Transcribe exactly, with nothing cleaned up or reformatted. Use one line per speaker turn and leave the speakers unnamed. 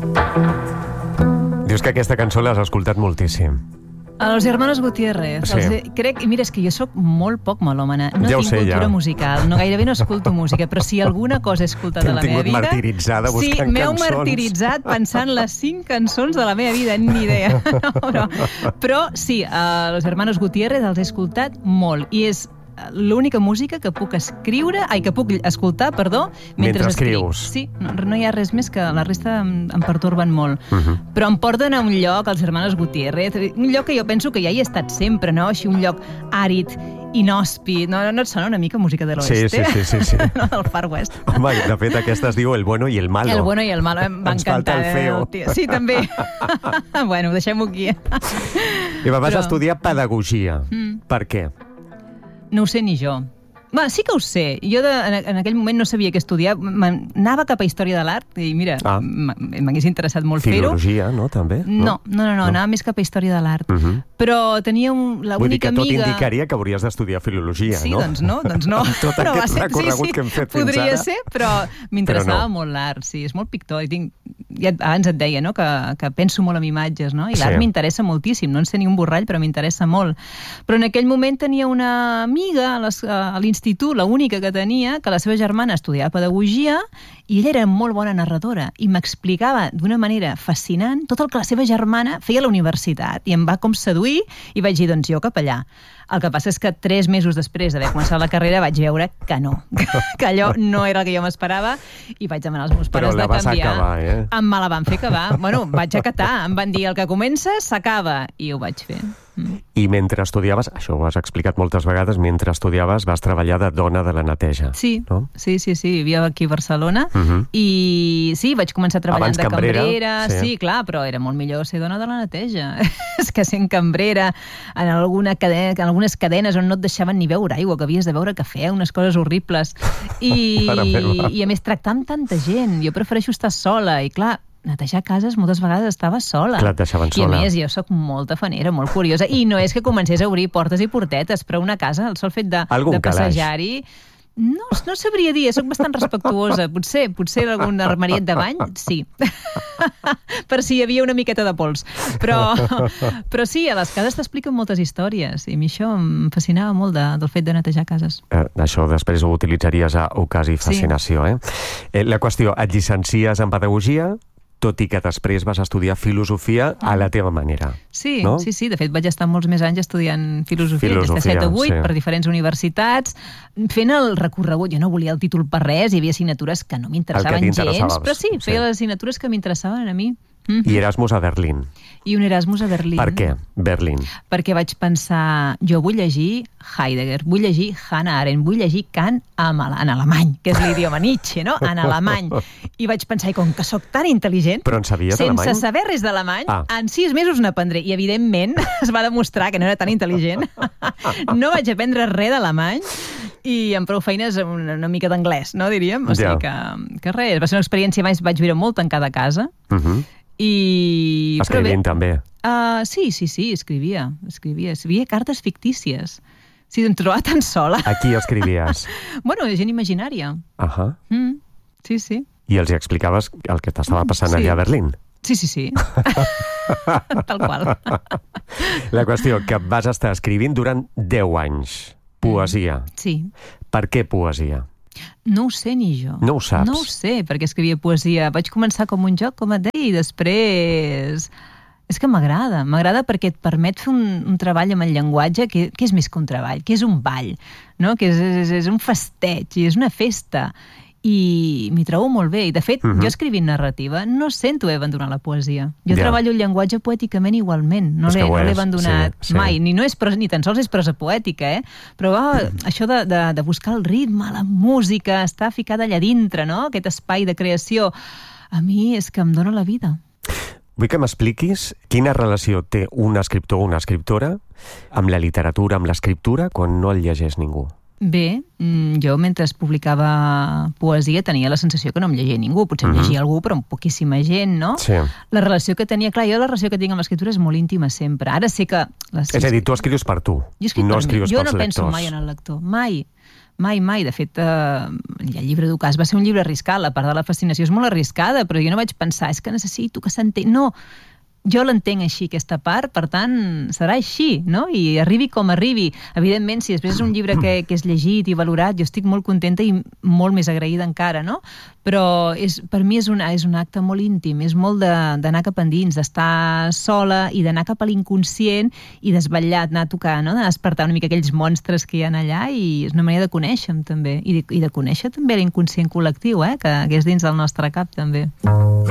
Dius que aquesta cançó l'has escoltat moltíssim.
A los hermanos Gutiérrez.
Sí.
Els, crec, mira, és que jo sóc molt poc melòmana. No
Ja ho
tinc
sé,
cultura
ja.
musical, no gairebé no escolto música, però si alguna cosa he escoltat a la meva vida...
T'hem tingut martiritzada buscant
sí, m'heu
cançons.
martiritzat pensant les cinc cançons de la meva vida, ni idea. No, però, però sí, a los hermanos Gutiérrez els he escoltat molt, i és l'única música que puc escriure, ai, que puc escoltar, perdó, mentre,
Mentre
escric.
escrius.
Sí, no, no hi ha res més, que la resta em, em pertorben molt.
Uh -huh.
Però em porten a un lloc, els hermanos Gutiérrez, un lloc que jo penso que ja hi he estat sempre, no? Així un lloc àrid, inhòspit. No, no et sona una mica música de l'oeste?
Sí, sí, sí, sí, sí.
No, del Far West.
Home, de fet, aquesta es diu El bueno i el malo.
El bueno i el malo, em va
Ens
encantar.
falta el feo.
Eh, el sí, també. Bueno, deixem-ho aquí.
I vas
Però...
estudiar pedagogia.
Mm.
Per què?
No ho sé ni jo. Va, sí que ho sé. Jo de, en, en aquell moment no sabia què estudiar. Anava cap a Història de l'Art i mira,
Ah.
m'hagués interessat molt fer-ho.
Filologia, no, també?
No, no, no, no, anava més cap a Història de l'Art.
Uh -huh.
Però tenia un, la
Vull dir
única
que tot
amiga...
indicaria que hauries d'estudiar filologia,
sí,
no?
doncs no, doncs no.
Tot
Però
aquest
va ser-
recorregut
sí, sí,
que hem fet fins
podria
ara.
ser, però m'interessava
Però no.
molt l'art, sí, és molt pictòric. Tinc, ja, abans et deia, no?, que, que penso molt en imatges, no? I l'art
Sí.
m'interessa moltíssim, no en sé ni un borrall, però m'interessa molt. Però en aquell moment tenia una amiga a les- a l'institut, l'única que tenia, que la seva germana estudiava pedagogia, i ella era molt bona narradora i m'explicava d'una manera fascinant tot el que la seva germana feia a la universitat, i em va com seduir i vaig dir, doncs jo cap allà. El que passa és que tres mesos després d'haver començat la carrera vaig veure que no, que allò no era el que jo m'esperava, i vaig demanar als meus pares
Però la
de
vas
canviar.
acabar, eh?
Em me la van fer acabar. Bueno, vaig acatar. Em van dir, el que comença s'acaba, i ho vaig fer. Mm.
I mentre estudiaves, això ho has explicat moltes vegades, mentre estudiaves vas treballar de dona de la neteja.
Sí,
no?
sí, sí, sí, vivia aquí a Barcelona,
Uh -huh.
i sí, vaig començar treballant
Abans
de
cambrera,
cambrera,
sí.
sí, clar, però era molt millor ser dona de la neteja. És que sent cambrera en, alguna cadena, en algunes cadenes on no et deixaven ni beure aigua, que havies de beure cafè, unes coses horribles. I,
Mare meva.
i a més, tractar amb tanta gent. Jo prefereixo estar sola, i clar, netejar cases moltes vegades estava sola.
Clar, et deixaven
I a
sola.
més, jo sóc molt tafanera, molt curiosa, i no és que comencés a obrir portes i portetes, però una casa, el sol fet de,
Algun
de
calaix.
passejar-hi, no, no sabria dir, sóc bastant respectuosa. Potser, potser algun armariet de bany, sí. Per si hi havia una miqueta de pols. Però, però sí, a les cases t'expliquen moltes històries, i a mi això em fascinava molt de, del fet de netejar cases.
Eh, això després ho utilitzaries a ocasi fascinació, eh? eh? La qüestió, et llicencies en pedagogia, tot i que després vas estudiar filosofia a la teva manera.
Sí,
no?
sí, sí. De fet, vaig estar molts més anys estudiant filosofia,
Filosofia,
des de set a vuit,
sí.
per diferents universitats, fent el recorregut. Jo no volia el títol per res, hi havia assignatures que no m'interessaven gens,
t'interessava,
però sí, feia
sí.
les assignatures que m'interessaven a mi. Mm-hmm.
I Erasmus a Berlín.
I un Erasmus a Berlín.
Per què Berlín?
Perquè vaig pensar, jo vull llegir Heidegger, vull llegir Hannah Arendt, vull llegir Kant en alemany, que és l'idioma Nietzsche, no? En alemany. I vaig pensar, i com que sóc tan intel·ligent,
Però en sabies alemany?
sense saber res d'alemany,
Ah.
en sis mesos n'aprendré. I, evidentment, es va demostrar que no era tan intel·ligent. No vaig aprendre res d'alemany, i amb prou feines una, una mica d'anglès, no, diríem? O sigui
Ja.
que, que res, va ser una experiència, més vaig viure molt tancada a casa,
Uh -huh.
i...
Escrivint també.
Uh, sí, sí, sí, escrivia, escrivia, escrivia cartes fictícies. Sí, em trobava tan sola.
A qui escrivies?
Bueno, gent imaginària.
Uh -huh.
Mm, sí, sí.
I els hi explicaves el que t'estava passant
Sí.
allà a Berlín?
Sí, sí, sí. Tal qual.
La qüestió, que vas estar escrivint durant deu anys. Poesia.
Sí.
Per què poesia?
No ho sé ni jo.
No ho saps?
No ho sé, perquè escrivia poesia. Vaig començar com un joc, com et deia, i després... És que m'agrada. M'agrada perquè et permet fer un, un treball amb el llenguatge que, que és més que un treball, que és un ball, no? Que és, és, és un festeig, i és una festa. I m'hi trobo molt bé. I, de fet,
Uh-huh.
jo escrivint narrativa no sento haver abandonat la poesia. Jo
Ja.
treballo el llenguatge poèticament igualment. No
És
l'he
que ho
no l'he
és,
abandonat
sí, sí.
mai. Ni, no és prosa, ni tan sols és prosa poètica, eh? Però va, això de, de, de buscar el ritme, la música, estar ficada allà dintre, no? Aquest espai de creació, a mi és que em dóna la vida.
Vull que m'expliquis quina relació té un escriptor o una escriptora amb la literatura, amb l'escriptura, quan no el llegeix ningú.
Bé, jo mentre publicava poesia tenia la sensació que no em llegia ningú. Potser em
Mhm.
llegia algú, però amb poquíssima gent, no?
Sí.
La relació que tenia... Clar, jo la relació que tinc amb l'escriptura és molt íntima sempre. Ara sé que... Les...
És a dir, tu escrius per tu,
jo escric
no
per mi.
escrius
Jo
pels
no penso
lectors.
mai en el lector. Mai. mai, mai. De fet, eh, el llibre d'Ucàs va ser un llibre arriscat, la part de la fascinació és molt arriscada, però jo no vaig pensar, és que necessito que s'entengui. No, jo l'entenc així, aquesta part, per tant, serà així, no? I arribi com arribi. Evidentment, si després és un llibre que, que és llegit i valorat, jo estic molt contenta i molt més agraïda encara, no? Però és, per mi és un, és un acte molt íntim, és molt d'anar cap endins, d'estar sola i d'anar cap a l'inconscient i desvetllat, anar a tocar, no? De despertar una mica aquells monstres que hi ha allà, i és una manera de conèixer-me, també. I de, i de conèixer també l'inconscient col·lectiu, eh? Que, que és dins del nostre cap, també.